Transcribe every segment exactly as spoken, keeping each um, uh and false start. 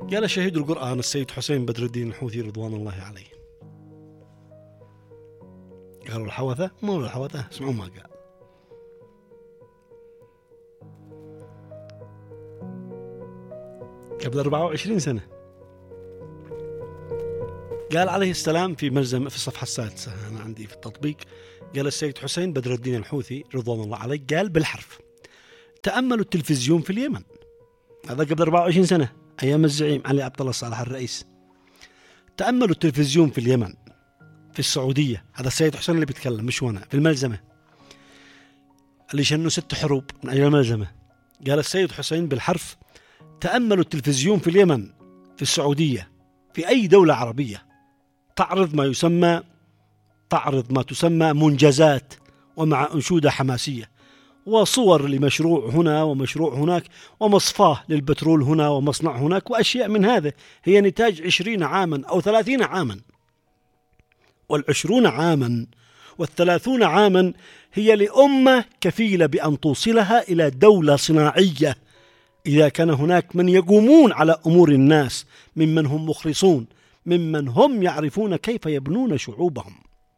قال شهيد القرآن السيد حسين بدر الدين الحوثي رضوان الله عليه. قالوا الحوثة؟ مو الحوثة، اسمعوا ما قال. قبل أربعة وعشرين سنة قال عليه السلام في ملزم في الصفحة السادسة، أنا عندي في التطبيق، قال السيد حسين بدر الدين الحوثي رضوان الله عليه قال بالحرف: تأملوا التلفزيون في اليمن. هذا قبل أربعة وعشرين سنة أيام الزعيم علي عبد الله صالح الرئيس. تأملوا التلفزيون في اليمن، في السعودية. هذا السيد حسين اللي بيتكلم مش وانا، في الملزمة اللي شنوا ست حروب من أجل الملزمة. قال السيد حسين بالحرف: تأملوا التلفزيون في اليمن، في السعودية، في أي دولة عربية تعرض ما يسمى تعرض ما تسمى منجزات ومع أنشودة حماسية وصور لمشروع هنا ومشروع هناك ومصفاة للبترول هنا ومصنع هناك وأشياء من هذا هي نتاج عشرين عاما أو ثلاثين عاما. والعشرون عاما والثلاثون عاما هي لأمة كفيلة بأن توصلها إلى دولة صناعية إذا كان هناك من يقومون على أمور الناس ممن هم مخلصون، ممن هم يعرفون كيف يبنون شعوبهم.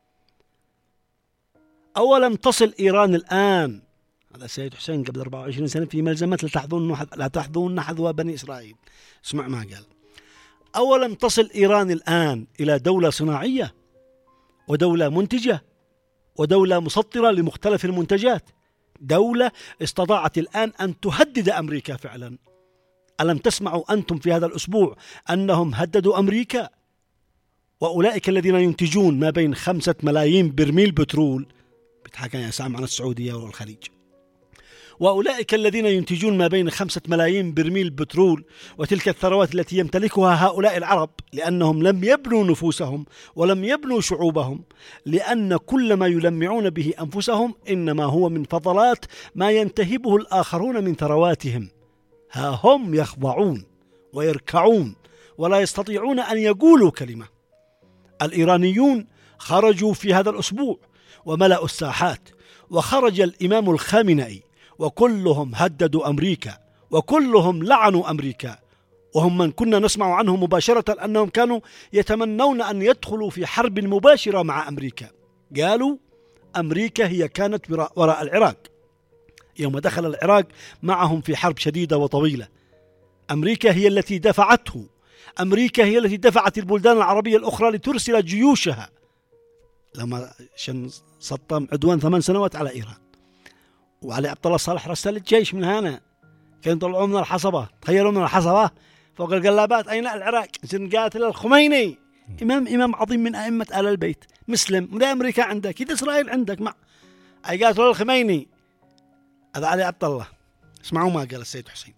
أولم تصل إيران الآن، هذا السيد حسين قبل أربعة وعشرين سنة في ملزمة لا تحذون حذو بني إسرائيل، اسمع ما قال: أولم تصل إيران الآن إلى دولة صناعية ودولة منتجة ودولة مسطرة لمختلف المنتجات، دولة استطاعت الآن أن تهدد أمريكا فعلا. ألم تسمعوا أنتم في هذا الأسبوع أنهم هددوا أمريكا؟ وأولئك الذين ينتجون ما بين خمسة ملايين برميل بترول، بتحكي يا سام عن السعودية والخليج، وأولئك الذين ينتجون ما بين خمسة ملايين برميل بترول وتلك الثروات التي يمتلكها هؤلاء العرب، لأنهم لم يبنوا نفوسهم ولم يبنوا شعوبهم، لأن كل ما يلمعون به أنفسهم إنما هو من فضلات ما ينتهبه الآخرون من ثرواتهم. ها هم يخضعون ويركعون ولا يستطيعون أن يقولوا كلمة. الإيرانيون خرجوا في هذا الأسبوع وملأوا الساحات، وخرج الإمام الخامنئي وكلهم هددوا أمريكا وكلهم لعنوا أمريكا، وهم من كنا نسمع عنهم مباشرة أنهم كانوا يتمنون أن يدخلوا في حرب مباشرة مع أمريكا. قالوا أمريكا هي كانت وراء العراق يوم دخل العراق معهم في حرب شديدة وطويلة. أمريكا هي التي دفعته، أمريكا هي التي دفعت البلدان العربية الأخرى لترسل جيوشها لما شن صدام عدوان ثمان سنوات على إيران. وعلي عبد الله صالح رسل الجيش من هنا، كانوا يطلعوا من الحصبة، تخيلوا من الحصبة فوق القلابات أين العراق، نقاتل الخميني، إمام إمام عظيم من أئمة آل البيت، مسلم. وده أمريكا عندك، كده إسرائيل عندك، مع أي قاتلوا الخميني. هذا علي عبد الله. اسمعوا ما قال السيد حسين: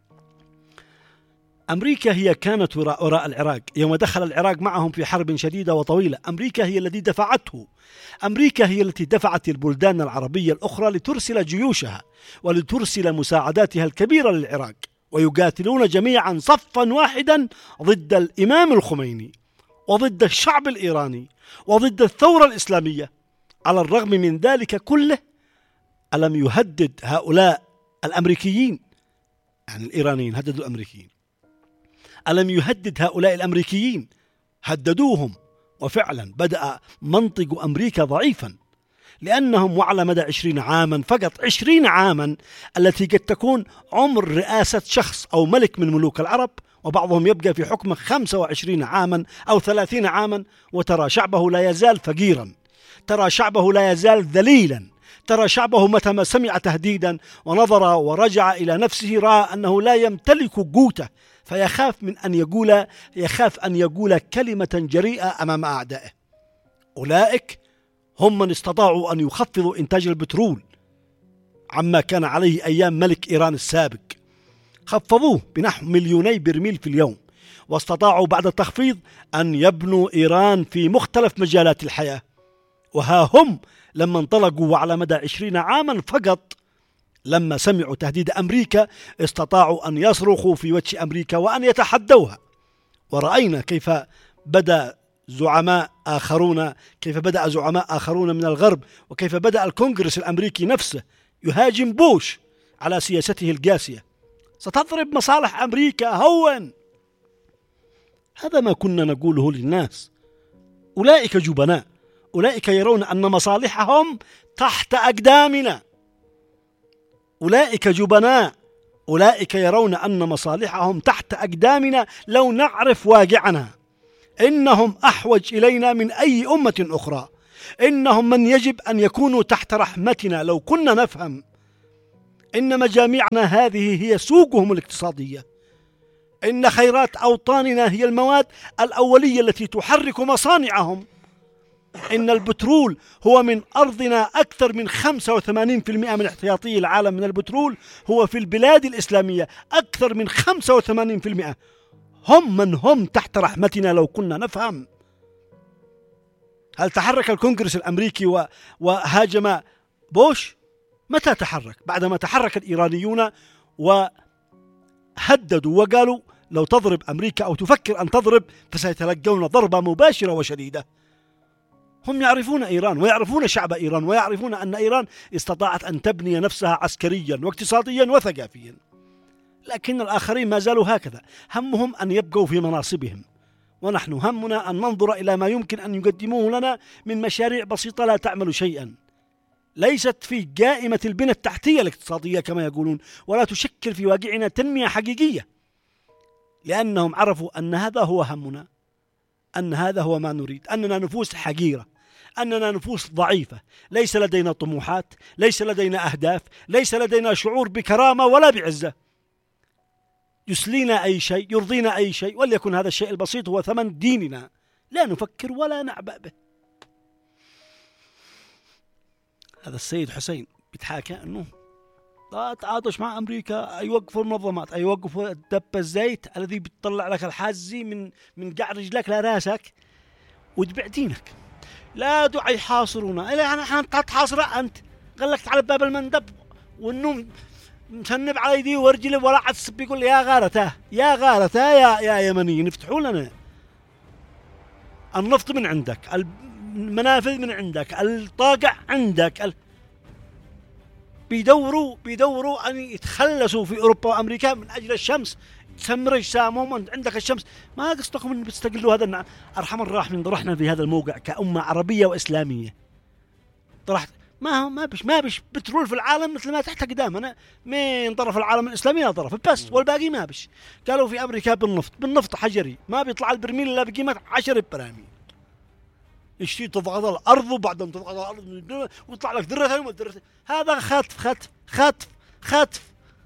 أمريكا هي كانت وراء, وراء العراق يوم دخل العراق معهم في حرب شديدة وطويلة. أمريكا هي التي دفعته، أمريكا هي التي دفعت البلدان العربية الأخرى لترسل جيوشها ولترسل مساعداتها الكبيرة للعراق، ويقاتلون جميعا صفا واحدا ضد الإمام الخميني وضد الشعب الإيراني وضد الثورة الإسلامية. على الرغم من ذلك كله، ألم يهدد هؤلاء الأمريكيين، يعني الإيرانيين هددوا الأمريكيين، ألم يهدد هؤلاء الأمريكيين؟ هددوهم، وفعلا بدأ منطق أمريكا ضعيفا، لأنهم وعلى مدى عشرين عاما فقط، عشرين عاما التي قد تكون عمر رئاسة شخص أو ملك من ملوك العرب، وبعضهم يبقى في حكمه خمسة وعشرين عاما أو ثلاثين عاما، وترى شعبه لا يزال فقيرا، ترى شعبه لا يزال ذليلا، ترى شعبه متى ما سمع تهديدا ونظر ورجع إلى نفسه رأى أنه لا يمتلك قوته، فيخاف من أن يقول يخاف أن يقول كلمة جريئة أمام أعدائه. أولئك هم من استطاعوا أن يخفضوا إنتاج البترول عما كان عليه أيام ملك إيران السابق، خفضوه بنحو مليوني برميل في اليوم، واستطاعوا بعد التخفيض أن يبنوا إيران في مختلف مجالات الحياة. وها هم لما انطلقوا وعلى مدى عشرين عاما فقط، لما سمعوا تهديد أمريكا استطاعوا أن يصرخوا في وجه أمريكا وأن يتحدوها. ورأينا كيف بدأ زعماء آخرون كيف بدأ زعماء آخرون من الغرب، وكيف بدأ الكونغرس الأمريكي نفسه يهاجم بوش على سياسته القاسية. ستضرب مصالح أمريكا هون. هذا ما كنا نقوله للناس. أولئك جبناء، أولئك يرون أن مصالحهم تحت أقدامنا. أولئك جبناء، أولئك يرون أن مصالحهم تحت أقدامنا لو نعرف واقعنا. إنهم أحوج إلينا من أي أمة أخرى، إنهم من يجب أن يكونوا تحت رحمتنا لو كنا نفهم. إن مجامعنا هذه هي سوقهم الاقتصادية، إن خيرات أوطاننا هي المواد الأولية التي تحرك مصانعهم. إن البترول هو من أرضنا. أكثر من خمسة وثمانين بالمئة من احتياطي العالم من البترول هو في البلاد الإسلامية. أكثر من خمسة وثمانين بالمئة. هم من هم تحت رحمتنا لو كنا نفهم. هل تحرك الكونغرس الأمريكي وهاجم بوش؟ متى تحرك؟ بعدما تحرك الإيرانيون وهددوا وقالوا لو تضرب أمريكا أو تفكر أن تضرب فسيتلقون ضربة مباشرة وشديدة. هم يعرفون إيران ويعرفون شعب إيران ويعرفون أن إيران استطاعت أن تبني نفسها عسكريا واقتصاديا وثقافيا، لكن الآخرين ما زالوا هكذا، همهم أن يبقوا في مناصبهم، ونحن همنا أن ننظر إلى ما يمكن أن يقدموه لنا من مشاريع بسيطة لا تعمل شيئا، ليست في قائمة البنى التحتية الاقتصادية كما يقولون، ولا تشكل في واقعنا تنمية حقيقية، لأنهم عرفوا أن هذا هو همنا، أن هذا هو ما نريد، أننا نفوس حقيرة، أننا نفوس ضعيفة، ليس لدينا طموحات، ليس لدينا أهداف، ليس لدينا شعور بكرامة ولا بعزة. يسلينا أي شيء، يرضينا أي شيء، وليكن هذا الشيء البسيط هو ثمن ديننا، لا نفكر ولا نعبأ به. هذا السيد حسين بيتحاكى أنه لا تعاطش مع أمريكا، يوقفوا المنظمات، يوقفوا دب الزيت الذي بيطلع لك الحازي من من قعر رجلك لراسك وتبيع دينك. لا دعي يحاصرونا، إلا احنا تحاصر أنت، غلقت على باب المندب والنوم مسنب على يدي ورجلي ولا عاد بيقول يا غارته يا غارته يا يا يمنيين افتحوا لنا النفط من عندك، المنافذ من عندك، الطاقع عندك، ال... بيدوروا بيدوروا أن يتخلصوا في أوروبا وأمريكا من أجل الشمس، تسمر أجسامهم، عندك الشمس، ما قصدكم أن بتستقلوا هذا النعم. أرحم الراحمين طرحنا في هذا الموقع كأمة عربية وإسلامية، طرحت ما ما بش ما بش بترول في العالم مثل ما تحت قدامنا من طرف العالم الإسلامي إلى طرف بس، والباقي ما بش. قالوا في أمريكا بالنفط بالنفط حجري ما بيطلع البرميل إلا بقيمة عشر براميل، يشتي تضغط الأرض وبعدين تضغط الأرض ويطلع لك ذرة ثانية وذرة. هذا خطف خطف خطف خطف.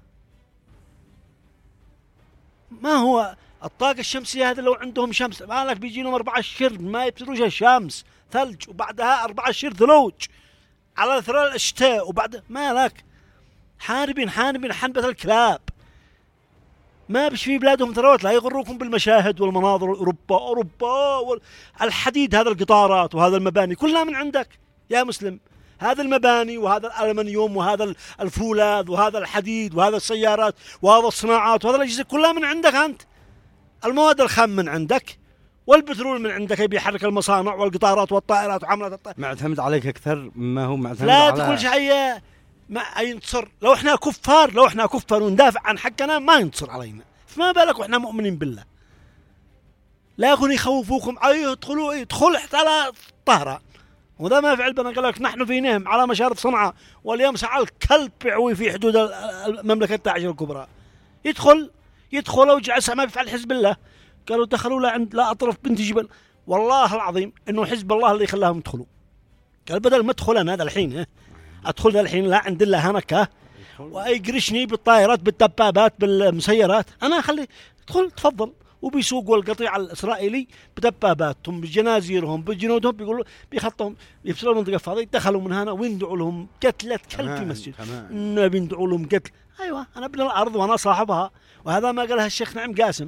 ما هو الطاقة الشمسية هذا لو عندهم شمس ما لك بيجي لهم أربعة أشهر ما يبصروش الشمس ثلج، وبعدها أربعة أشهر ثلوج على أثر الشتاء، وبعد ما لك حاربين حاربين حنبة الكلاب. ما بش في بلادهم ثروات، لا يغروكم بالمشاهد والمناظر. أوروبا أوروبا والحديد، هذا القطارات وهذا المباني كلها من عندك يا مسلم. هذا المباني وهذا الألمنيوم وهذا الفولاذ وهذا الحديد وهذا السيارات وهذا الصناعات وهذا الأجهزة كلها من عندك أنت. المواد الخام من عندك والبترول من عندك بيحرك المصانع والقطارات والطائرات وعملات الطائرات. معتمد عليك أكثر مما هو معتمد لا على. لا تقول شيء ما ينتصر. لو احنا كفار لو احنا كفار وندافع عن حقنا ما ينتصر علينا، فما بالك واحنا مؤمنين بالله. لا يكون يخوفوكم اي ادخلوا يدخل حتى على طهرة، وذا ما فعل بنا. قال لك نحن في نهم على مشارف صنعاء واليوم سعى الكلب يعوي في حدود المملكة التاجر الكبرى. يدخل يدخل وجعس ما بيفعل حزب الله. قالوا دخلوا لا عند لا أطرف بنت جبل، والله العظيم إنه حزب الله اللي خلاهم يدخلوا. قال بدل ما أدخل أنا هذا الحين ها أدخل ذا الحين لا عند الله هناك ها ويقرشني بالطائرات بالدبابات بالمسيرات، أنا أخلي ادخل تفضل. وبيسوقوا القطيع الإسرائيلي بدباباتهم بجنازيرهم بجنودهم، بيقولوا بيخطهم يفصلوا المنطقة فاضية. دخلوا من هنا ويندعوا لهم قتلة كلب في مسجد، إنه بيندعوا لهم قتل. أيوة أنا ابن الأرض وأنا صاحبها، وهذا ما قالها الشيخ نعيم قاسم.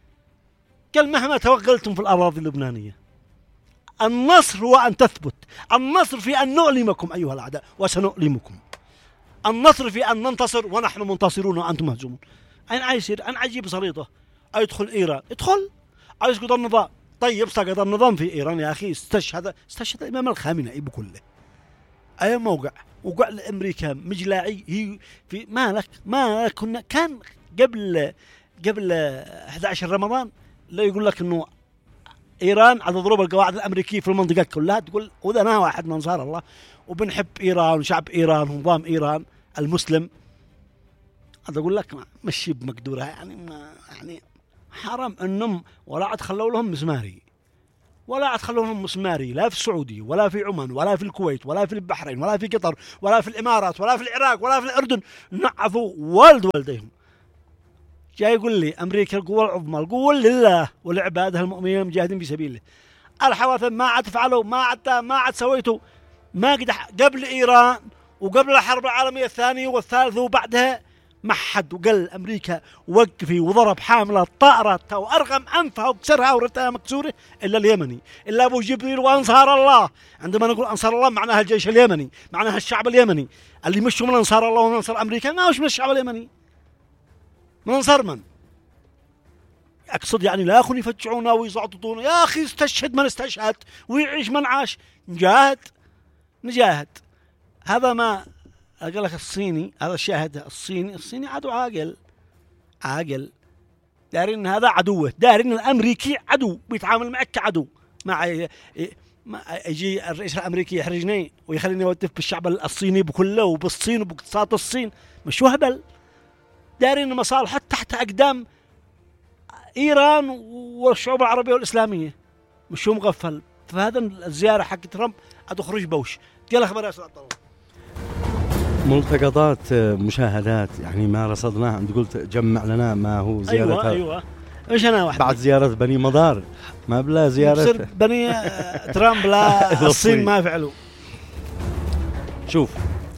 قال مهما توغلتم في الأراضي اللبنانية النصر هو أن تثبت. النصر في أن نؤلمكم أيها الأعداء وسنؤلمكم. النصر في أن ننتصر ونحن منتصرون وأنتم مهزومون. أين عايزير أنا عجيب صريطة أدخل إيران ادخل عايز يسقط النظام. طيب سقط النظام في إيران يا أخي، استشهد استشهد الإمام الخامنئي بكله. أي موقع وقع الأمريكا مجلاعي هي في مالك ما كنا كان قبل قبل أحد عشر رمضان لا يقول لك إنه إيران على ضروب القواعد الأمريكية في المنطقة كلها، تقول وإذا أنا واحد من أنصار الله وبنحب إيران وشعب إيران ونظام إيران المسلم، هذا أقول لك مشي بمقدورها، يعني ما يعني حرام أنهم ولا عاد خلوا لهم مسماري، ولا عاد خلوا لهم مسماري لا في السعودية ولا في عمان ولا في الكويت ولا في البحرين ولا في قطر ولا في الإمارات ولا في العراق ولا في الأردن، نعفوا والد والديهم. جاي يقول لي أمريكا القوة العظمى، القوة لله ولعباده المؤمنين المجاهدين في سبيله. الحوافل ما عاد فعلوا، ما عاد ما عاد سويتوا، ما قد قبل إيران وقبل الحرب العالمية الثانية والثالثة وبعدها ما حد وقال أمريكا وقفي وضرب حاملة طائرتها وأرغم أنفها وكسرها ورتها مكسورة إلا اليمني، إلا أبو جبريل وأنصار الله. عندما نقول أنصار الله معناها الجيش اليمني، معناها الشعب اليمني اللي مشوا من أنصار الله ومن أنصار أمريكا، ما مش من الشعب اليمني، من أنصار من؟ أقصد يعني لا يكون يفتشونا ويزعططونا، يا أخي استشهد من استشهد ويعيش من عاش، نجاهد نجاهد. هذا ما أقول لك الصيني، هذا الشاهد الصيني، الصيني عدو عاقل عاقل، داري إن هذا عدوه، داري إن الأمريكي عدو بيتعامل معك كعدو. مع ما يجي الرئيس الأمريكي يحرجني ويخليني أوتف بالشعب الصيني بكله وبالصين وباقتصاد الصين، مش وهبل، داري إن مصالحه تحت أقدام إيران والشعوب العربية والإسلامية، مش هو مغفل. فهذا الزيارة حق ترامب أتخرج بوش. يلا خبر يا أستاذ عبد الله. ملتقطات مشاهدات يعني ما رصدناها، أنت قلت جمع لنا ما هو زيارة. أيوة أيوة إيش أنا واحد بعد زيارة بني مضار ما بلا زيارة بني ترامب لا الصين ما فعلوا. شوف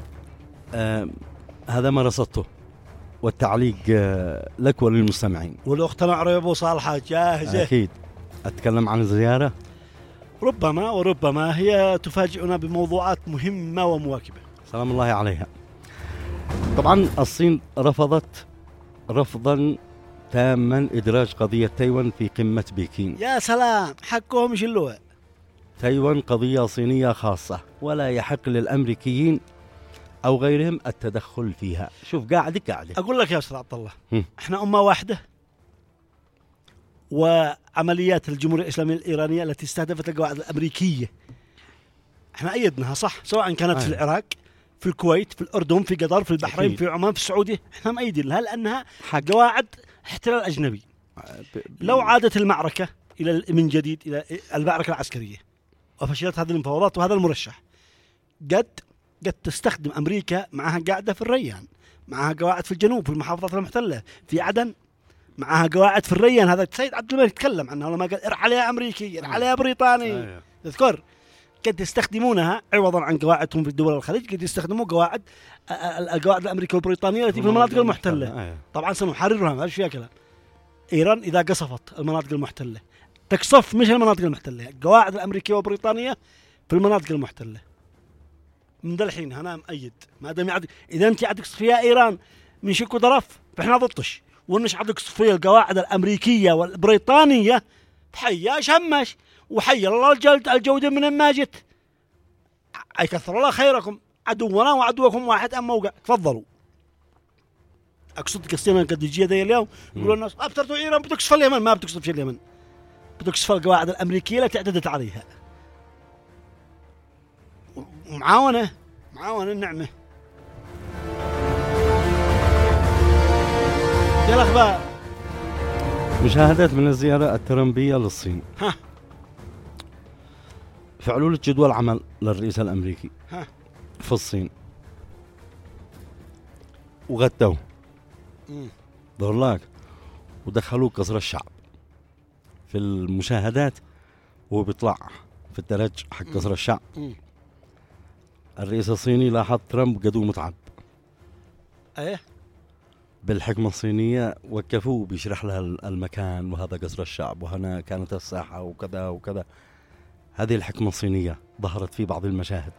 آه هذا ما رصدته، والتعليق آه لك وللمستمعين. ولو اقتنع أبو صالحة جاهزة أكيد. أتكلم عن الزيارة، ربما وربما هي تفاجئنا بموضوعات مهمة ومواكبة سلام الله عليها. طبعا الصين رفضت رفضا تاما إدراج قضية تايوان في قمة بكين. يا سلام، حقهم يشلوها. تايوان قضية صينية خاصة ولا يحق للأمريكيين أو غيرهم التدخل فيها. شوف قاعد قاعد أقول لك يا أستاذ عبد الله، إحنا أمة واحدة، وعمليات الجمهورية الإسلامية الإيرانية التي استهدفت القواعد الأمريكية إحنا أيدناها صح، سواء كانت آه. في العراق، في الكويت، في الأردن، في قطر، في البحرين، أكيد. في عمان، في السعودية، إحنا مأيدين لها لأنها قواعد احتلال أجنبي. لو عادت المعركة إلى من جديد إلى المعركة العسكرية وفشلت هذه المفاوضات وهذا المرشح، قد قد تستخدم أمريكا معها قاعدة في الريان، معها قواعد في الجنوب في المحافظات المحتلة، في عدن معها قواعد في الريان. هذا سيد عبد الملك يتكلم عنها لما قال ارحل يا أمريكي، ارحل يا بريطاني. تذكر قد يستخدمونها عوضا عن قواعدهم في الدول الخليج، قد يستخدموا قواعد القواعد الأمريكية والبريطانية التي في المناطق المحتلة. طبعا سنحررها، ما فيها كلام. إيران إذا قصفت المناطق المحتلة تقصف مش المناطق المحتلة، القواعد الأمريكية والبريطانية في المناطق المحتلة. من ذا الحين أنا مؤيد، ما دام يعد إذا أنت عاد تقصف فيها إيران من شك وطرف فإحنا ضدش، ونش عاد تقصف فيها القواعد الأمريكية والبريطانية تحيا شمش وحي الله الجلد الجودة من ما جت. أي كثر الله خيركم، عدونا وعدوكم واحد أم موقع. تفضلوا. أقصد قصتنا قد يجي ذي اليوم يقولون الناس أبترتوا إيران بتقصف اليمن، ما بتقصف شيء اليمن، بتقصف القواعد الأمريكية التي اعتدت عليها. معاونة معاونة النعمة. يا الأخبار. مشاهدات من الزيارة الترامبية للصين. ها. فعلوا جدول عمل للرئيس الأمريكي ها. في الصين وغدوه ظهر لك ودخلوه قصر الشعب في المشاهدات وهو بيطلع في الدرج حق قصر الشعب. م. الرئيس الصيني لاحظ ترامب قدو متعب ايه بالحكمة الصينية، وقفوه بيشرح لها المكان وهذا قصر الشعب وهنا كانت الساحة وكذا وكذا. هذه الحكمة الصينية ظهرت في بعض المشاهد.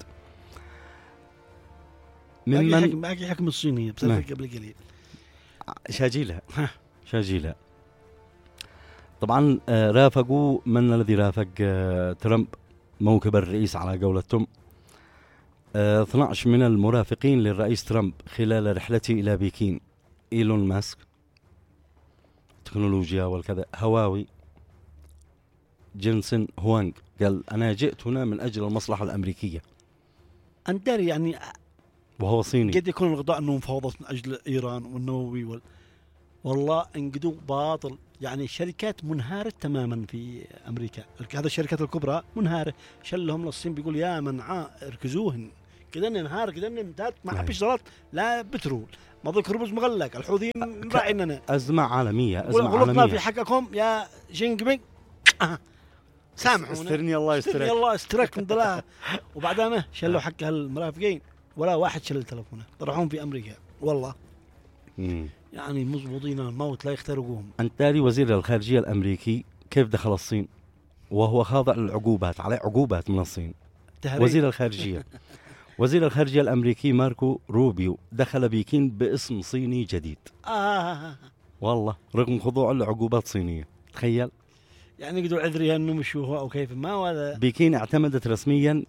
ممن باقي حكمة الصينية بس قبل قليل شاجيلها شاجيلها طبعا. رافقوا من الذي رافق ترامب موكب الرئيس على قولتهم. اثني عشر من المرافقين للرئيس ترامب خلال رحلته إلى بكين: إيلون ماسك، تكنولوجيا والكذا، هواوي، جينسن هوانغ قال أنا جئت هنا من أجل المصلحة الأمريكية، أنت داري يعني وهو صيني. قد يكون الغضاء أنه مفاوضات من أجل إيران والنووي وال... والله انقدوا باطل. يعني الشركات منهارة تماما في أمريكا، هذا الشركات الكبرى منهارة. شلهم للصين بيقول يا منعاء اركزوهن كذا انهار كذا انتهت ما حبش شغلات لا بترول ما ذكر رمز مغلق الحوثيين راعيننا أزمة عالمية أزمة غلطنا عالمية في حقكم يا جينغ بينغ أه. سامحونا استرني الله يسترك استرني الله يسترك من ضلها. وبعدها ما شلوا حق هالمرافقين ولا واحد شل تلفونه طرحوهم في أمريكا والله. مم. يعني مضبوطين الموت لا يخترقوهم. أنت تاري وزير الخارجية الأمريكي كيف دخل الصين وهو خاضع للعقوبات، عليه عقوبات من الصين. تهريب. وزير الخارجية وزير الخارجية الأمريكي ماركو روبيو دخل بكين باسم صيني جديد. آه. والله رغم خضوعه لعقوبات صينية. تخيل. يعني يقدروا عذري انه مشوها او كيف ما ولا. بكين اعتمدت رسميا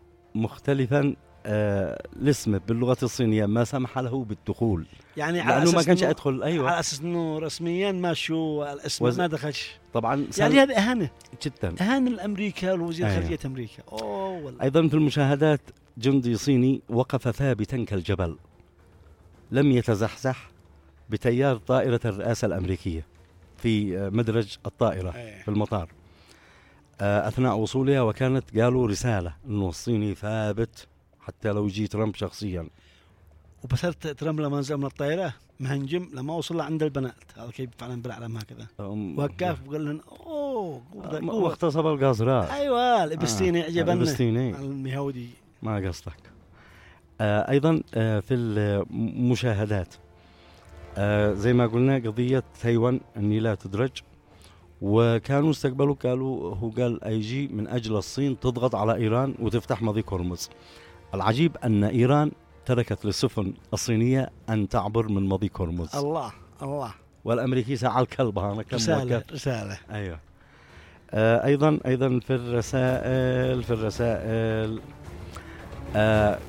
مختلفا آه الاسم باللغة الصينية ما سمح له بالدخول، يعني على لأنه ما كانش إنه أدخل. أيوة على أساس أنه رسميا ما شو الاسم وز... ما دخلش طبعا يعني هذا إهانة جدا، إهانة الأمريكا والوزير أيوة. خارجية أمريكا. أوه والله. أيضا في المشاهدات جندي صيني وقف ثابتا كالجبل لم يتزحزح بتيار طائرة الرئاسة الأمريكية في مدرج الطائرة أيه. في المطار أثناء وصولها، وكانت قالوا رسالة أنه الصيني ثابت حتى لو يجي ترامب شخصيا. وبصرت ترامب لما نزل من الطائرة مهنجم لما وصل عند البنات هذا كيف فعلا بالعلم هكذا وقف وقال لهم أوه واغتصب القاصرات. أيوة الإبستيني آه. عجبنا الإبستيني الميهودي ما قصدك. آه أيضا آه في المشاهدات آه زي ما قلنا قضية تايوان أني لا تدرج، وكانوا استقبلوا قالوا هو قال أيجي من أجل الصين تضغط على إيران وتفتح مضيق هرمز. العجيب أن إيران تركت للسفن الصينية أن تعبر من مضيق هرمز. الله الله. والأمريكي ساعة الكلب هانا كم رسالة رسالة. أيوة. آه أيضا أيضا في الرسائل في الرسائل آه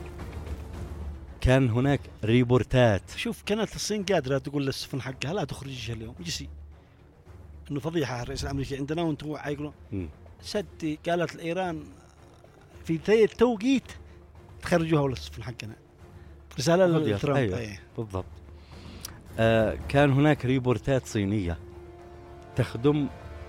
كان هناك ريبورتات. شوف كانت الصين قادرة تقول للسفن حقها لا تخرجها اليوم جسي إنه فضيحة الرئيس الأمريكي عندنا وأنتم عايقولون سدي قالت الإيران في ذي التوقيت تخرجوها ولا السفن حقنا. رسالة لترامب. أيوة. أيه. بالضبط. آه كان هناك ريبورتات صينية تخدم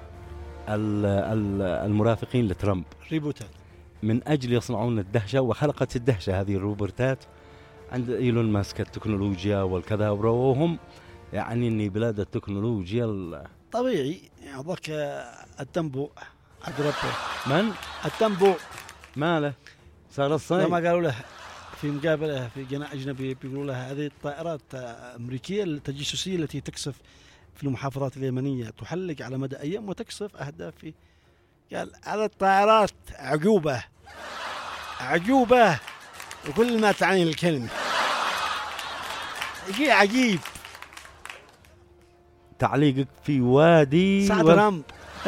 المرافقين لترامب ريبورتات من أجل يصنعون الدهشة، وخلقت الدهشة هذه الروبورتات عند إيلون ماسك التكنولوجيا والكذا، وهم يعني إني بلاد التكنولوجيا طبيعي. يعني ذاك التنبوع عبد ربه من التنبوع ماله صار الصين لما قالوا له في مقابلة في قناة أجنبي بيقولوا له هذه الطائرات الأمريكية التجسسية التي تكسف في المحافظات اليمنية تحلق على مدى أيام وتكسف أهداف في. قال هذه الطائرات عجوبة عجوبة وكل ما تعني الكلمة شيء عجيب. تعليقك في وادي سعد و... رامب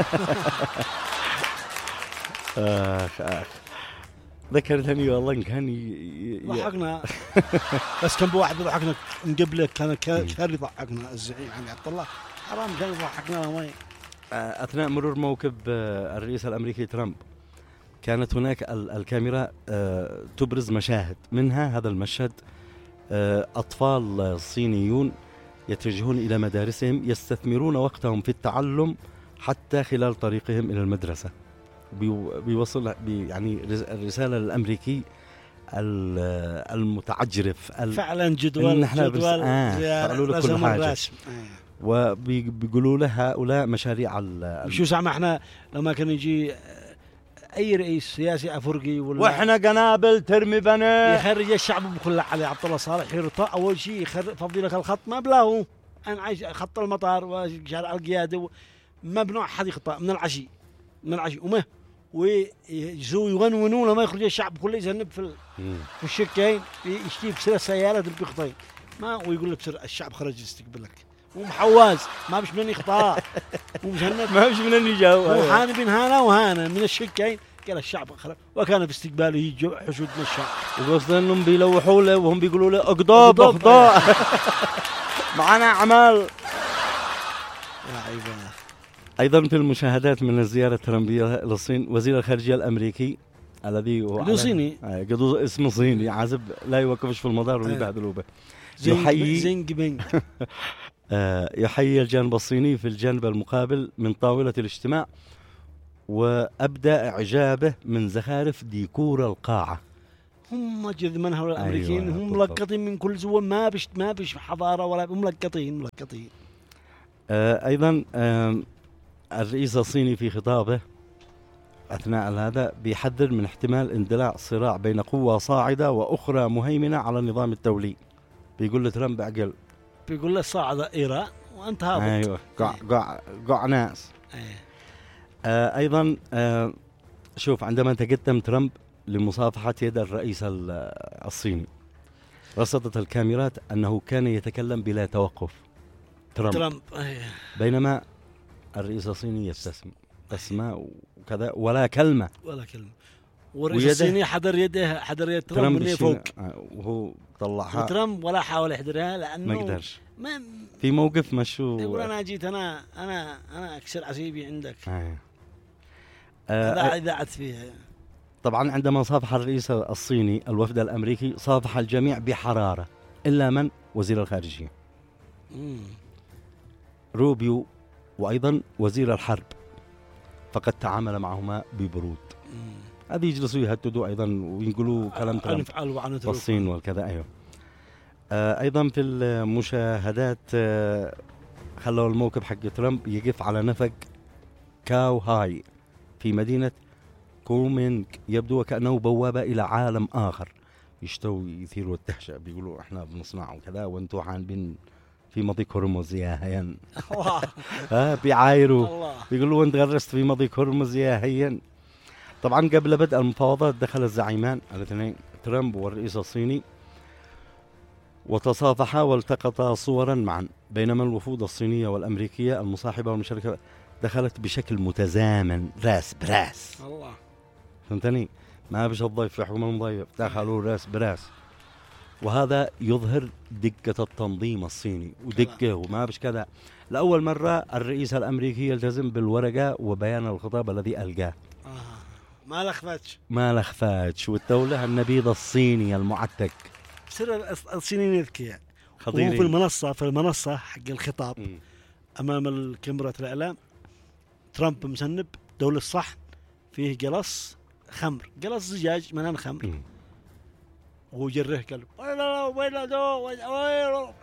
آخ آخ ذكرتني والله إن كان ضحكنا بس كان بواحد يضحكنا من قبلك كان كان يضحكنا الزعيم حق عبد الله حرام كان يضحكنا وين. أثناء مرور موكب الرئيس الأمريكي ترامب كانت هناك الكاميرا تبرز مشاهد، منها هذا المشهد أطفال صينيون يتجهون إلى مدارسهم يستثمرون وقتهم في التعلم حتى خلال طريقهم إلى المدرسة. بيوصل بي يعني الرسالة الأمريكي المتعجرف فعلا جدول جدول آه كل حاجة. وبيقولوا له هؤلاء مشاريع شو سامع احنا لما كان يجي اي رئيس سياسي افريقي ولا واحنا قنابل ترمي بنا يخرج الشعب بكل علي عبد الله صالح يرطى اول شيء يفضي لك الخط ما بلاهو. انا عايش خط المطار وشارع القياده ممنوع حد يخطا من العشي من العشي وما ويجوا يغنونون لما يخرج الشعب كله يذنب في في الشكين يشتي بسر السيارات بيخطين ما ويقول له بسر الشعب خرج يستقبلك ومحواز ما بش مني خطا ومجند ما بش مني جو وحان بن هانا وهانا من الشكين قال الشعب خرج وكان في استقباله يجي حشود من الشعب وقصد انهم بيلوحوا له وهم بيقولوا له اقضاب اقضاء معنا اعمال يا عيبه. أيضا في المشاهدات من الزيارة الترامبية للصين، وزير الخارجية الأمريكي الذي هو قدو صيني، قدو اسمه صيني عازب لا يوقفش في المطار ويبهدلوا به، يحيي زينج بينج يحيي الجانب الصيني في الجانب المقابل من طاولة الاجتماع، وأبدأ إعجابه من زخارف ديكور القاعة. هم جذ من هؤلاء الأمريكيين، أيوة هم ملقطين من كل زول، ما بش ما بش حضارة ولا هم ملقطين ملقطين. آه أيضا آه الرئيس الصيني في خطابه أثناء هذا بيحذر من احتمال اندلاع صراع بين قوة صاعدة وأخرى مهيمنة على النظام الدولي. بيقول لترامب عقل، بيقول له صاعدة إيران وأنت هابط. أيوة قع قع قع ناس. أيه. آه أيضا آه شوف، عندما تقدم ترامب لمصافحة يد الرئيس الصيني، رصدت الكاميرات أنه كان يتكلم بلا توقف ترامب, ترامب. أيه. بينما الرئيس الصيني يبتسم بسمة وكذا ولا كلمة ولا كلمة. والرئيس الصيني حضر يده حضر يد ترامب من فوق وهو طلعها، وترامب ولا حاول يحضرها لأنه ما قدرش ما في موقف مشو. يقول أنا جيت أنا أنا أنا أكسر عصيبي عندك. آه. آه إذاعت فيها. طبعا عندما صافح الرئيس الصيني الوفد الأمريكي، صافح الجميع بحرارة إلا من وزير الخارجية مم. روبيو، وأيضا وزير الحرب، فقد تعامل معهما ببرود. هذه يجلسوا يهددوا أيضا وينقلوا كلام ترامب والصين والكذا. أيوه. آه أيضا في المشاهدات آه خلوا الموكب حق ترامب يقف على نفق كاو هاي في مدينة كومينغ، يبدو وكأنه بوابة إلى عالم آخر. يشتوا يثيروا الدهشة، بيقولوا إحنا بنصنع وكذا وأنتوا عانبين في مضيق هرمز يا هين. ها بيعايروا، بيقولوا أنت غرست في مضيق هرمز يا هين. طبعا قبل بدء المفاوضات دخل الزعيمان الاثنين ترامب والرئيس الصيني وتصافحا والتقطا صورا معا، بينما الوفود الصينية والأمريكية المصاحبة والمشاركة دخلت بشكل متزامن راس براس. الله فهمتني؟ ما بش الضيف يحكم المضيف، دخلوا راس براس، وهذا يظهر دقة التنظيم الصيني ودقة وما بش كذا. لأول مرة الرئيس الأمريكي يلتزم بالورقة وبيان الخطاب الذي ألقاه. آه. ما لخفتش ما لخفتش، والدولة النبيذ الصيني المعتق. سر الصينيين يذكي خطيرين. وفي المنصة في المنصة حق الخطاب م. أمام الكاميرا الإعلام، ترامب مسنب دول الصحن فيه قلص خمر، قلص زجاج ملان خمر، م. وهو جره قال ويلا ويلا دو ويلا.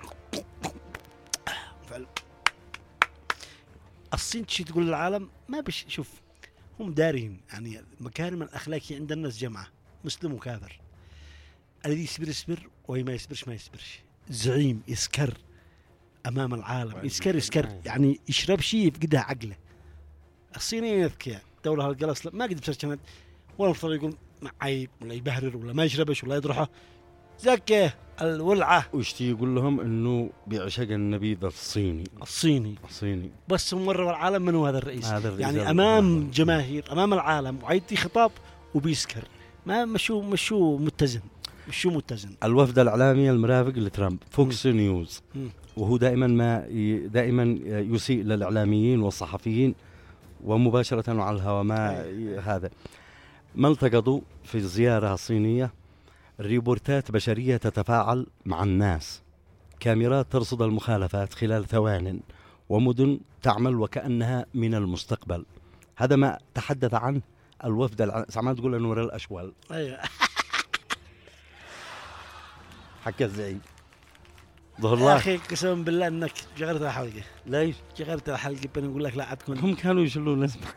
الصين تشي تقول للعالم ما بش شوف، هم دارين يعني مكارم الأخلاقية عند الناس جمعة، مسلم وكافر، الذي يسبر يسبر وهي ما يسبرش ما يسبرش. زعيم يسكر أمام العالم، يسكر يسكر يعني يشرب شيء يفقدها عقله. الصينيين يذكياء دولة هالقلص ما قد بسر كانت ولا مفترض يقول عيب ولا يبهرر ولا ما يشربش ولا يضرحه، زكيه الولعة. ويشتي يقول لهم إنه بيعشق النبيذ الصيني الصيني الصيني بس مرة العالم من هو هذا الرئيس؟ هذا الرئيس يعني أمام جماهير أمام العالم وعيدتي خطاب وبيسكر، ما مشو مشو متزن مشو متزن. الوفد الإعلامي المرافق لترامب فوكس م. نيوز م. وهو دائما ما دائما يسيء للإعلاميين والصحفيين ومباشرة على الهواء ما هذا. ما التقطوا في الزيارة الصينية ريبورتات بشرية تتفاعل مع الناس، كاميرات ترصد المخالفات خلال ثوان، ومدن تعمل وكأنها من المستقبل. هذا ما تحدث عنه الوفد الع... سمعت تقول أنور الأشوال. أيوة. حكى الزعيم ظهر الله. أخي قسما بالله أنك جغرت الحلقة. ليش؟ جغرت الحلقة بين نقول لك لا تكون. هم كانوا يشلون نسمع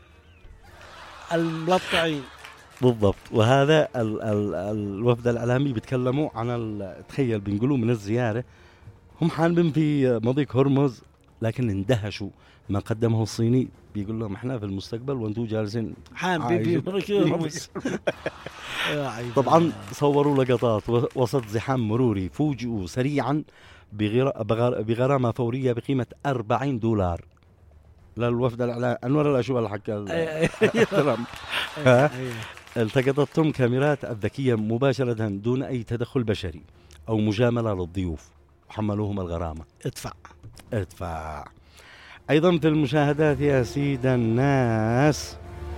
الملطعين. بالضبط. وهذا ال ال الوفد الإعلامي بيتكلموا عن تخيل بنقولوا من الزيارة هم حالبين في مضيق هرمز، لكن اندهشوا ما قدمه الصيني. بيقول لهم احنا في المستقبل وانتم جالسين حالبين في مضيق هرمز. طبعا صوروا لقطات وسط زحام مروري، فوجئوا سريعا بغرامة فورية بقيمة أربعين دولار للوفد الإعلامي. أنور الأشوال حق ترامب. التقطتهم كاميرات الذكية مباشرة دون أي تدخل بشري أو مجاملة للضيوف وحملوهم الغرامة. ادفع ادفع. أيضا في المشاهدات يا سيد الناس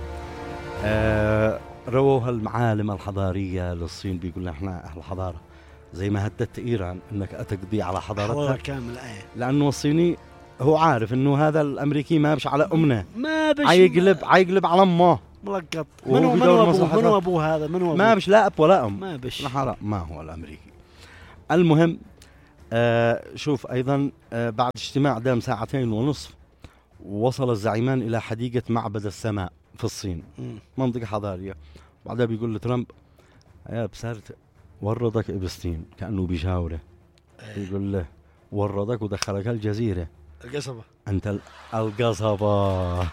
آه رووها المعالم الحضارية للصين، بيقول احنا أهل حضارة، زي ما هددت إيران أنك أتقضي على حضارتها حضارة كاملة. ايه لأنه الصيني هو عارف أنه هذا الأمريكي ما بش على أمنا، ما بش عيقلب عيقلب على أمه ملقط. وهو منو بدور منو ابوه مصلحته. منو ابوه هذا منو ما أبوه؟ بش لا أب ولا أم، ما بش. نحرق ما هو الأمريكي. المهم آه شوف أيضا آه بعد اجتماع دام ساعتين ونصف وصل الزعيمان إلى حديقة معبد السماء في الصين، مم. منطقة حضارية. بعدها بيقول لترامب يا بسرت ورطك إبستين، كأنه بيشاوره. بيقول له ورطك ودخلك الجزيرة، القصبة. أنت ال- القصبة.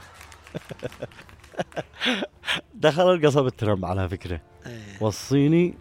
دخل القصبة ترامب على فكرة. ايه. والصيني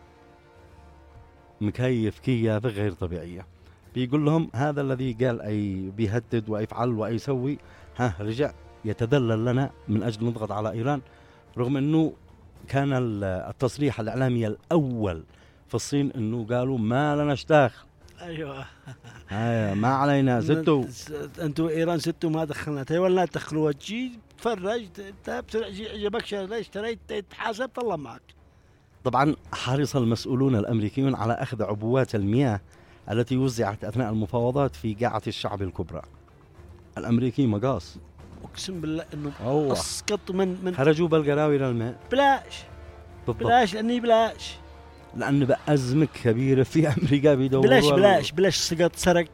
مكيف كيافة غير طبيعية. بيقول لهم هذا الذي قال أي بيهدد ويفعل ويسوي، ها رجع يتذلل لنا من أجل نضغط على إيران، رغم أنه كان ال- التصريح الإعلامي الأول في الصين أنه قالوا ما لنا اشتاخ، ايوه هاي ما علينا ستو. انتوا ايران ستوا ما دخلنا تايوان لا تدخلوا تجي تفرج تبسرع عجبك ليش اشتريت تتحاسب طلع معك. طبعا حرص المسؤولون الأمريكيون على أخذ عبوات المياه التي وزعت أثناء المفاوضات في قاعة الشعب الكبرى. الأمريكي مقاص، اقسم بالله انه أوه. اسقط من من خرجوا بالقراوي للماء بلاش بالضبط، بلاش لاني بلاش لأن بأزمة كبيرة في أمريكا بيدوروا بلاش على- بلاش بلاش سقط سرق.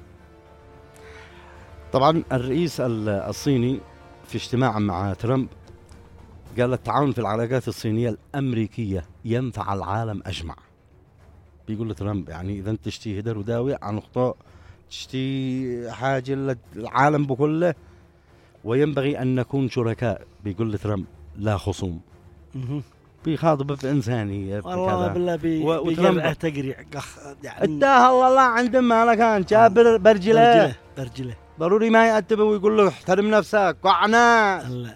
طبعا الرئيس ال- الصيني في اجتماع مع ترامب قال التعاون في العلاقات الصينية الأمريكية ينفع العالم أجمع. بيقول لترامب يعني إذا أنت تشتي هدر وداوي عن أخطاء تشتي حاجة للعالم بكله، وينبغي أن نكون شركاء. بيقول لترامب لا خصوم. مهم. بيخاطب بإنسانية والله كذا. بالله بي و- بيقرع وترامب- تقريع قخ يعني اتاه الله عندما ما كان شابر برجله برجله برجله ضروري ما يأدبه ويقول له احترم نفسك وعناس. لا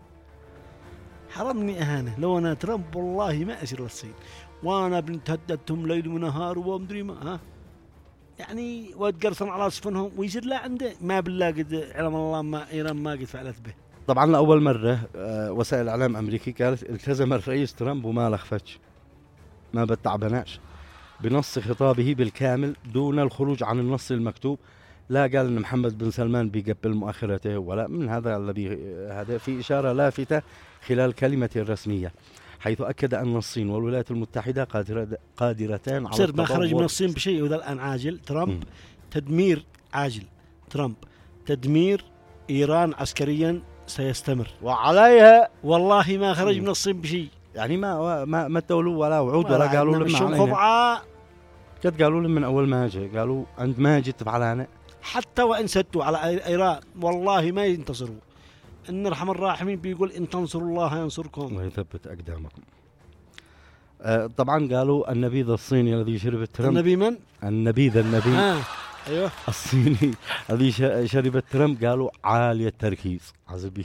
حرمني اهانه. لو انا ترامب والله ما اسير للصين، وانا بنت هددتهم ليل ونهار ومدري ما ها يعني واتقرصن على سفنهم ويصير لا عنده ما بالله قد علم الله ما ايران ما قد فعلت به. طبعا لأول مرة آه، وسائل إعلام أمريكي قالت التزم الرئيس ترامب وما لخفتش ما بتعبناش بنص خطابه بالكامل دون الخروج عن النص المكتوب. لا قال أن محمد بن سلمان بيقبل مؤخرته ولا من هذا الذي هذا في إشارة لافتة خلال كلمته الرسمية، حيث أكد أن الصين والولايات المتحدة قادرة قادرتان على بصير ما خرج من التطور. الصين بشيء وذا الان عاجل ترامب مم. تدمير عاجل ترامب تدمير ايران عسكريا سيستمر. وعليها والله ما خرج مم. من الصين بشيء يعني ما ما ما تولوا ولا وعود ولا قالوا لهم شو علينا. خضعة. كد قالوا لهم من أول ما جاء قالوا أنت ما جيت تفعلانه. حتى وان سدوا على إي- ايران والله ما ينتصروا. ان ارحم الراحمين بيقول ان تنصروا الله ينصركم. ويثبت أقدامكم. آه طبعا قالوا النبيذ الصيني الذي شرب ترامب النبي من؟ النبيذ النبي آه. ايوه الصيني الذي ش- شرب ترامب قالوا عالي التركيز عزبي.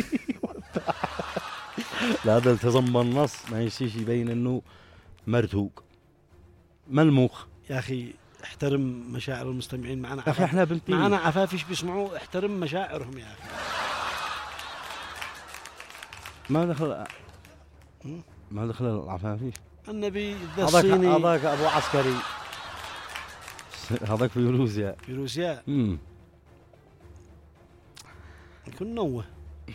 لا هذا التزم بالنص ما يصيش يبين انه مرتوق ملموخ. يا اخي احترم مشاعر المستمعين معنا. يا اخي احنا بنتين معنا عفافيش بيسمعوا احترم مشاعرهم يا اخي. ما دخل ما دخل العفافيش. النبي ذا هذاك الصيني هذاك ابو عسكري هذاك في روسيا. في روسيا امم يكون نوه.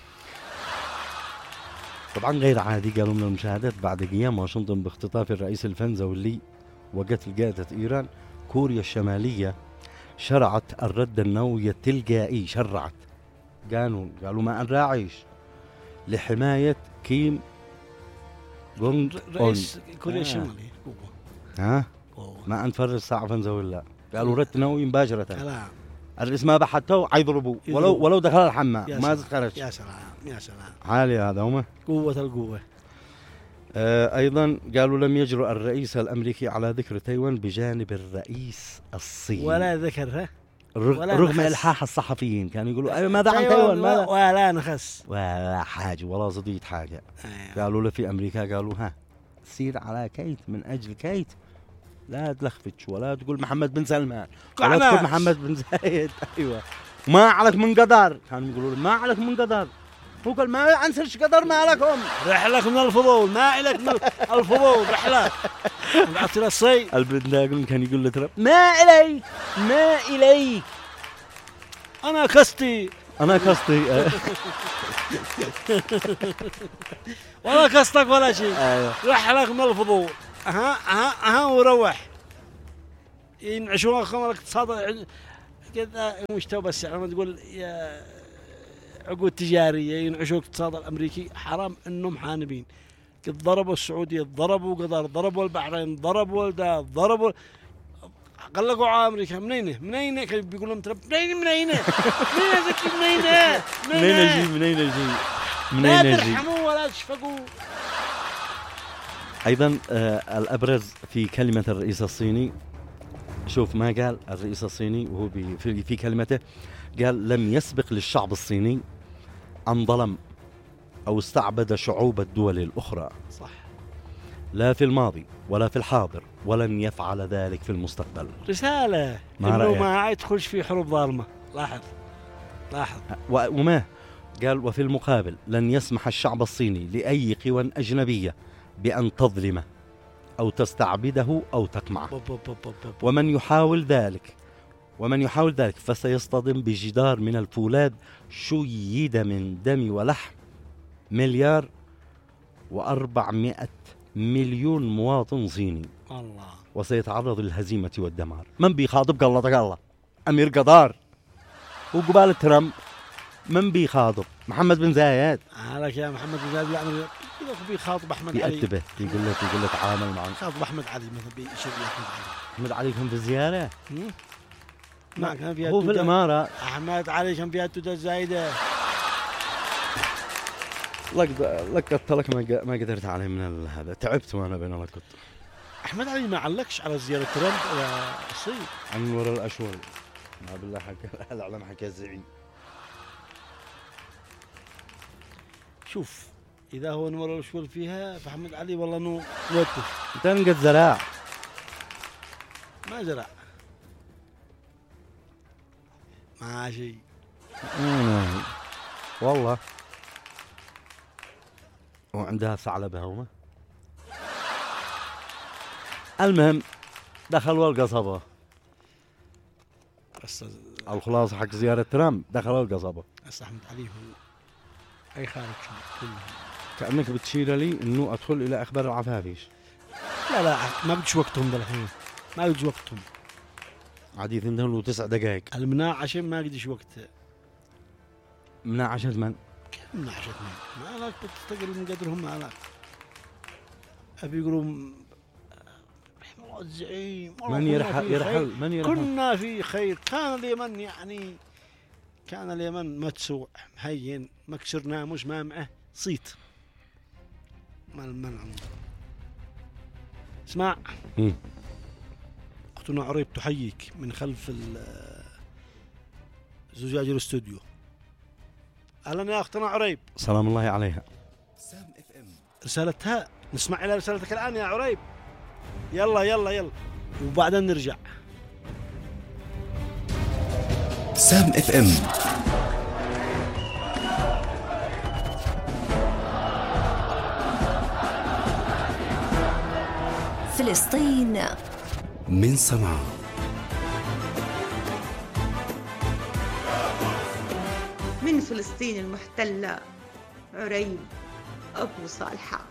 طبعا غير عادي قالوا من المشاهدات بعد قيام واشنطن باختطاف الرئيس الفنزويلي وقتل قادة إيران، كوريا الشمالية شرعت الرد النووي التلقائي. شرعت قانون قالوا ما نراعيش لحماية كيم جونج أون. رئيس كوريا آه. الشمالية ها أوه. ما نفرج ساعة فنزويلا قالوا رد نووي مباشرة. كلام. الرئيس ما بحثه حيضربوه ولو يضربوه. ولو دخل الحمام يا ما سلام. خرج. يا سلام يا سلام عالي هذا هم. قوة القوة. آه أيضا قالوا لم يجرؤ الرئيس الأمريكي على ذكر تايوان بجانب الرئيس الصيني ولا ذكرها رغ- ولا رغم نخس. إلحاح الصحفيين كانوا يقولوا أيوة ماذا عن تايوان ماذا ولا نخس. ولا حاجة ولا زضيت حاجة. أيوة. قالوا له في أمريكا قالوا ها سير على كيت من أجل كيت لا تلخفتش ولا تقول محمد بن سلمان ولا قعناش. تقول محمد بن زايد. أيوة ما عليك من قدر، كانوا يقولوا له ما عليك من قدر، هو قال ما عنسرش قدر ما عليكم، رحلك من الفضول، ما إلك من الفضول رحلك. قعدت الصي البنداقون كان يقول له ترى ما إليك ما إليك أنا كستي أنا قصدي ولا كستك ولا شيء. أيوه رحلك من الفضول أها أها أها وروح ينعشون خمرك تصادق كذا مش تو بس يعني ما تقول يا عقود تجارية ينعشوك اقتصاد الأمريكي حرام إنهم حانبين. قد ضربوا السعودية ضربوا قطر ضربوا البحرين ضربوا الدا ضربوا قلقوا على أمريكا. منين منين كانوا بيقولوا لهم ترى منين منين منين زكي منين منين أجي منين أجي منين لا أجي. ترحموا ولا تشفقوا. أيضا آه الأبرز في كلمة الرئيس الصيني، شوف ما قال الرئيس الصيني وهو بي- في في كلمته قال لم يسبق للشعب الصيني أن ظلم أو استعبد شعوب الدول الأخرى، صح. لا في الماضي ولا في الحاضر ولن يفعل ذلك في المستقبل. رسالة ما إنه رأيك؟ ما يدخلش في حروب ظالمة. لاحظ لاحظ و- وما قال وفي المقابل لن يسمح الشعب الصيني لأي قوى أجنبية بأن تظلمه أو تستعبده أو تقمعه، بب بب بب بب بب. ومن يحاول ذلك ومن يحاول ذلك فسيصطدم بجدار من الفولاذ شيد من دم ولحم مليار وأربعمائة مليون مواطن صيني، الله وسيتعرض للهزيمة والدمار. من بيخاطب قلتك الله؟ أمير قطر وقبال ترامب. من بيخاطب؟ محمد بن زايد عليك يا محمد بن زايد يعمل يقول بيخاطب أحمد علي. بيأدبه يقول لك يقول لك تعامل معه. خاطب أحمد علي مثلا بيشير أحمد علي. أحمد علي كان في الزيارة، هم؟ ما كان فيها هو في التوتة- الإمارة. أحمد علي كان فيها التوتة الزايدة. لك لك لك ما ق- ما قدرت عليه من هذا، تعبت وأنا بين الله كنت أحمد علي ما علقش على زيارة ترامب إلى الصين. عن وراء الأشول. ما بالله حكى الإعلام حكى الزعيم. شوف إذا هو نور الشغل فيها فأحمد علي والله نو موتف أنت نقد زراع ما زرع ما شيء. أنا والله وعندها ثعلبة هومة. المهم دخلوا القصبة. بس الخلاصة حق زيارة ترامب دخلوا القصبة. بس أحمد علي هو أي خارج كله. كأنك بتشير لي إنه أدخل إلى أخبار العفافيش. لا لا ما بدش وقتهم ده الحين ما بدش وقتهم. عادي اثنين وتسع دقائق. المناع عشان ما قدش وقت. من عشرة من من عشان ما ما لك بتستقل من قدرهم ما لك. أبي يقولون رحم الله الزعيم من يرحل يرحل من يرحل. كنا في خير. كان اليمن يعني كان اليمن متسوع هين مكسر ناموس ما معه صيت ما المنع. اسمع مم. اختنا عريب تحييك من خلف زجاج الاستوديو. اهلا يا اختنا عريب. سلام الله عليها. رسالتها نسمع الى رسالتك الان يا عريب. يلا يلا يلا وبعدين نرجع. سام اف ام. فلسطين من صنعاء. من فلسطين المحتلة عريب أبو صالحة.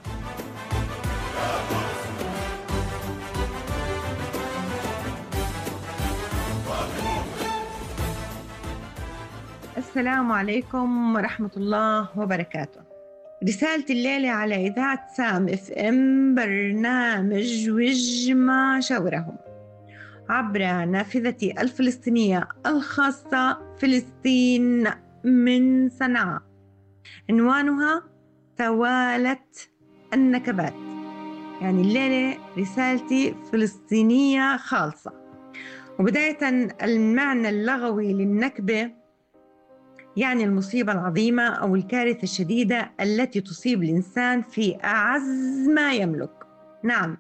السلام عليكم ورحمة الله وبركاته. رسالة الليلة على إذاعة سام اف ام برنامج وجمع شاورهم عبر نافذتي الفلسطينية الخاصة فلسطين من صنعاء. عنوانها توالت النكبات. يعني الليلة رسالتي فلسطينية خالصة. وبداية المعنى اللغوي للنكبة يعني المصيبة العظيمة أو الكارثة الشديدة التي تصيب الإنسان في أعز ما يملك. نعم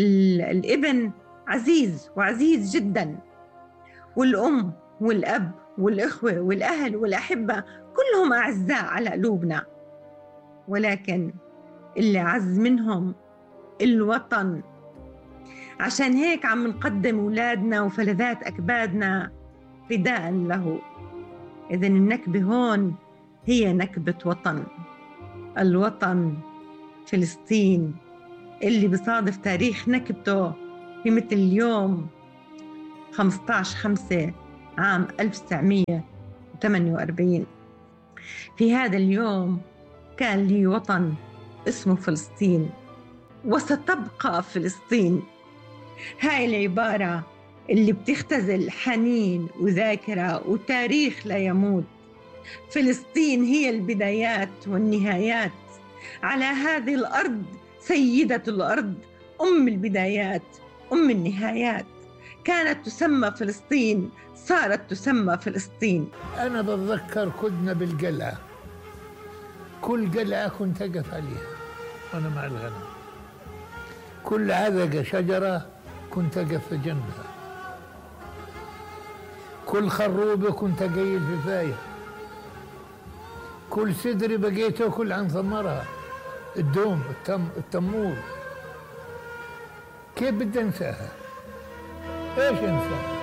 الابن عزيز وعزيز جدا، والأم والأب والإخوة والأهل والأحبة كلهم أعزاء على قلوبنا، ولكن اللي عز منهم الوطن. عشان هيك عم نقدم أولادنا وفلذات أكبادنا فداء له. إذن النكبة هون هي نكبة وطن، الوطن فلسطين، اللي بصادف تاريخ نكبته في مثل اليوم خمسة عشر خمسة عام ألف وتسعمية وثمانية وأربعين. في هذا اليوم كان لي وطن اسمه فلسطين، وستبقى فلسطين. هاي العبارة اللي بتختزل حنين وذاكرة وتاريخ لا يموت. فلسطين هي البدايات والنهايات على هذه الأرض، سيدة الأرض، أم البدايات، أم النهايات. كانت تسمى فلسطين، صارت تسمى فلسطين. أنا بتذكر كنا بالقلعة، كل قلعة كنت أقف عليها وأنا مع الغنم، كل عذقة شجرة كنت أقف جنبها، كل خروبة كنت أقيل في فاية، كل سدر بقيت أكل عن ثمرها، الدوم التم التمور. كيف بدي أنساها؟ إيش أنساها؟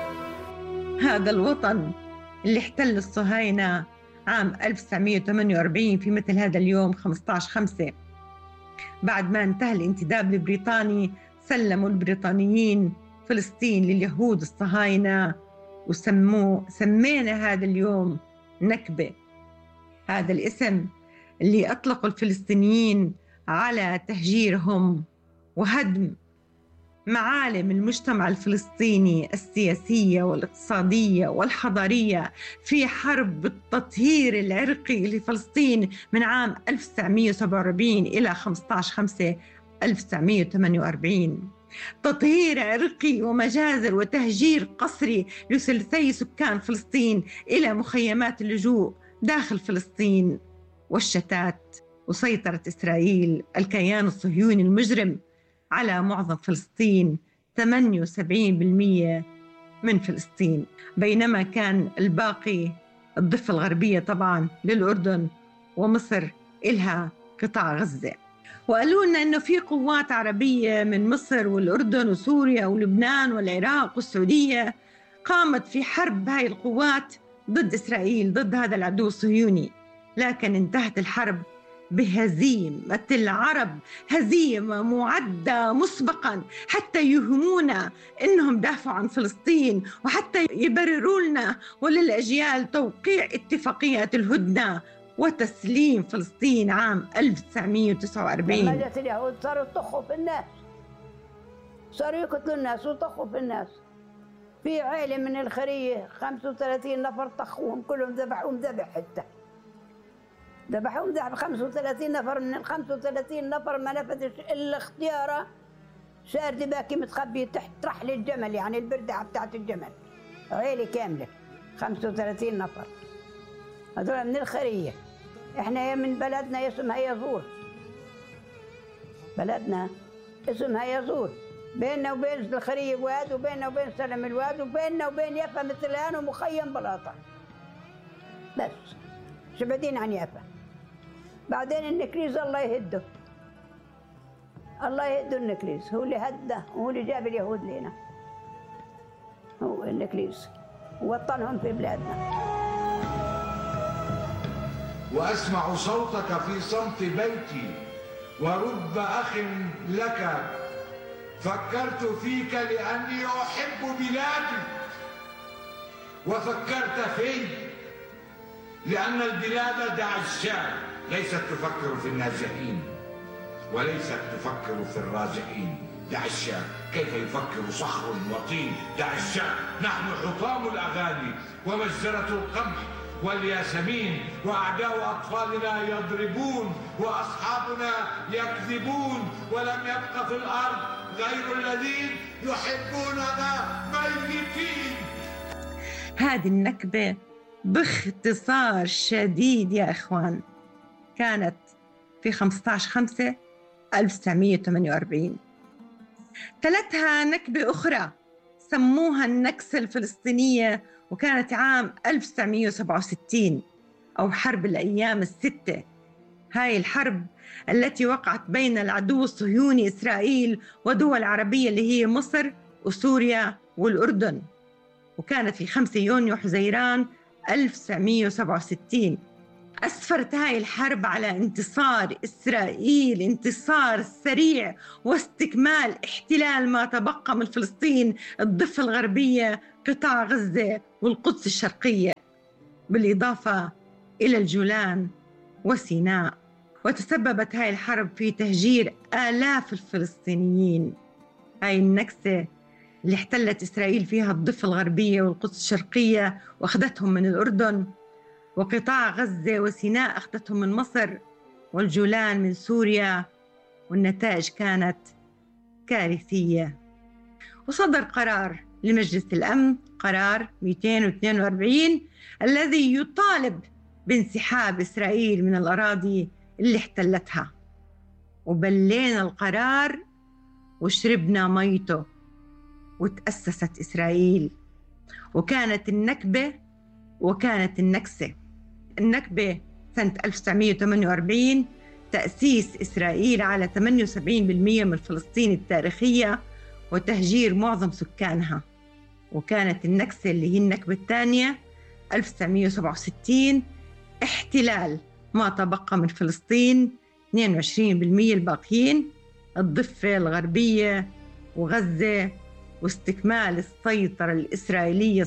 هذا الوطن اللي احتل الصهاينة عام ألف وتسعمية وثمانية وأربعين في مثل هذا اليوم خمسة عشر خمسة، بعد ما انتهى الانتداب البريطاني سلموا البريطانيين فلسطين لليهود الصهاينة، وسموه سمينا هذا اليوم نكبة. هذا الاسم اللي أطلقوا الفلسطينيين على تهجيرهم وهدم معالم المجتمع الفلسطيني السياسية والاقتصادية والحضارية في حرب التطهير العرقي لفلسطين من عام ألف وتسعمية وسبعة وأربعين إلى خمسة عشر خمسة ألف وتسعمية وثمانية وأربعين. تطهير عرقي ومجازر وتهجير قسري لثلثي سكان فلسطين إلى مخيمات اللجوء داخل فلسطين، والشتات وسيطرة إسرائيل الكيان الصهيوني المجرم على معظم فلسطين، ثمانية وسبعين بالمئة من فلسطين، بينما كان الباقي الضفة الغربية طبعا للأردن ومصر إلها قطاع غزة. وقالوا لنا إنه في قوات عربية من مصر والأردن وسوريا ولبنان والعراق والسعودية قامت في حرب هاي القوات ضد إسرائيل، ضد هذا العدو الصهيوني، لكن انتهت الحرب بهزيمة العرب، هزيمة معدة مسبقا حتى يهمونا إنهم دافعوا عن فلسطين، وحتى يبرروا لنا وللأجيال توقيع اتفاقيات الهدنة وتسليم فلسطين عام ألف وتسعمية وتسعة وأربعين. لما جت اليهود صاروا يطخوا في الناس، صاروا يقتلوا الناس ويطخوا في الناس. في عائلة من الخرية خمسة وثلاثين نفر طخوهم كلهم، ذبحوهم ذبح حتى ذبحوهم ذبح خمسة وثلاثين نفر. من ال خمسة وثلاثين نفر ما نفذش إلا اختياره شاردي باكي متخبي تحت رحل الجمل، يعني البردعة بتاعت الجمل. عائلة كاملة خمسة وثلاثين نفر، هذول من الخرية. احنا من بلدنا اسمها يزور، بلدنا اسمها يزور، بيننا وبين الخرية واد، وبيننا وبين سلم الواد، وبيننا وبين يافا مثلان ومخيم بلاطة، بس شبعدين عن يافا. بعدين النكريز الله يهده، الله يهده النكريز، هو اللي هده وهو اللي جاب اليهود لنا، هو النكريز ووطنهم في بلادنا. وأسمع صوتك في صمت بيتي، ورب أخ لك فكرت فيك لأني أحب بلادي، وفكرت في لأن البلاد دعشاء ليست تفكر في النازحين وليست تفكر في الراجحين. دعشاء كيف يفكر صخر وطين؟ دعشاء نحن حطام الأغاني ومجزرة القمح والياسمين، وأعداء أطفالنا يضربون وأصحابنا يكذبون، ولم يبق في الأرض غير الذين يحبوننا ميتين. هذه النكبة باختصار شديد يا إخوان كانت في خمسة عشر خمسة ألف وتسعمية وثمانية وأربعين. تلتها نكبة أخرى سموها النكسة الفلسطينية وكانت عام ألف وتسعمئة وسبعة وستين أو حرب الأيام الستة. هاي الحرب التي وقعت بين العدو الصهيوني إسرائيل ودول عربية اللي هي مصر وسوريا والأردن، وكانت في خمسة يونيو حزيران ألف وتسعمئة وسبعة وستين. أسفرت هاي الحرب على انتصار إسرائيل، انتصار سريع واستكمال احتلال ما تبقى من فلسطين، الضفة الغربية، قطاع غزة والقدس الشرقية، بالإضافة إلى الجولان وسيناء. وتسببت هاي الحرب في تهجير آلاف الفلسطينيين. هاي النكسة اللي احتلت إسرائيل فيها الضفة الغربية والقدس الشرقية وأخذتهم من الأردن، وقطاع غزة وسيناء أخذتهم من مصر، والجولان من سوريا، والنتائج كانت كارثية. وصدر قرار لمجلس الأمن، قرار مئتين واثنين وأربعين، الذي يطالب بانسحاب إسرائيل من الأراضي اللي احتلتها. وبلينا القرار وشربنا ميته، وتأسست إسرائيل. وكانت النكبة وكانت النكسة. النكبة سنة ألف وتسعمئة وثمانية وأربعين، تأسيس إسرائيل على ثمانية وسبعين بالمئة من فلسطين التاريخية وتهجير معظم سكانها. وكانت النكسة اللي هي النكبة الثانية ألف وتسعمئة وسبعة وستين، احتلال ما تبقى من فلسطين، اثنين وعشرين بالمئة الباقيين، الضفة الغربية وغزة، واستكمال السيطرة الإسرائيلية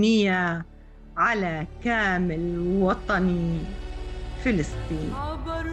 الصهيونية على كامل وطني فلسطين.